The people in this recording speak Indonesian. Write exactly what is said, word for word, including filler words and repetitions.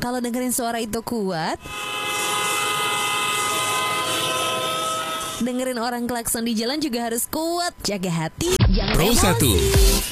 Kalau dengerin suara itu kuat, dengerin orang klakson di jalan juga harus kuat. Jaga hati, jangan Pro emosi. satu